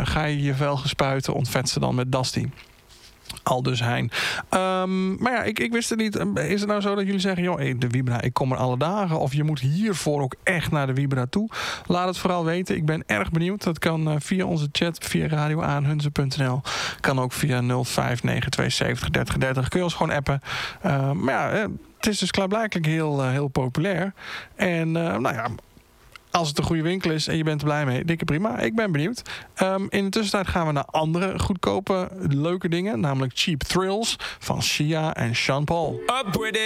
ga je je vel gespuiten, ontvet ze dan met Dusty. Aldus Hein. Maar ja, ik wist het niet. Is het nou zo dat jullie zeggen, joh, de Vibra, ik kom er alle dagen, of je moet hiervoor ook echt naar de Vibra toe? Laat het vooral weten. Ik ben erg benieuwd. Dat kan via onze chat, via radioaanhunze.nl. Kan ook via 059273030. Kun je ons gewoon appen. Maar ja, het is dus klaarblijkelijk heel populair. En nou ja, als het een goede winkel is en je bent er blij mee, dikke prima. Ik ben benieuwd. In de tussentijd gaan we naar andere goedkope, leuke dingen. Namelijk Cheap Thrills van Sia en Sean Paul.